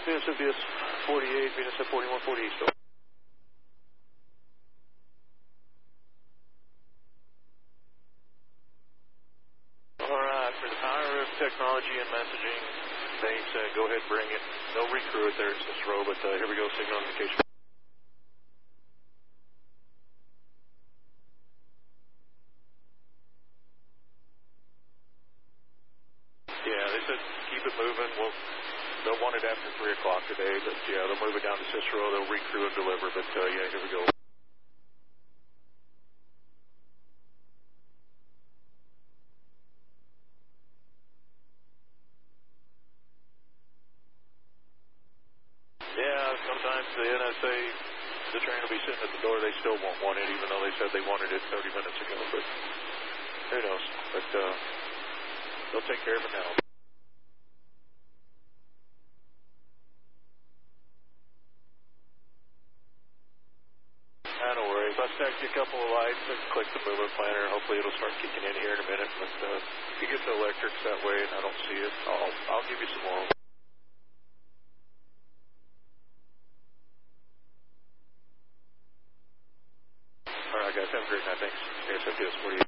NSFDS 48, NSF 4140 East. Alright, for the power of technology and messaging, they said go ahead and bring it. They'll recrew it there at Cicero, but here we go, signal indication. Yeah, they said keep it moving. They'll want it after 3 o'clock today, but yeah, they'll move it down to Cicero. They'll recrew and deliver, but yeah, here we go. Yeah, sometimes the NSA, the train will be sitting at the door. They still won't want it, even though they said they wanted it 30 minutes ago, but who knows. But they'll take care of it now. No worries. I'll stack you a couple of lights and click the movement planner. Hopefully it'll start kicking in here in a minute. But if you get the electrics that way and I don't see it, I'll give you some more. All right, guys. Have a great night. Thanks. ASFDS 48.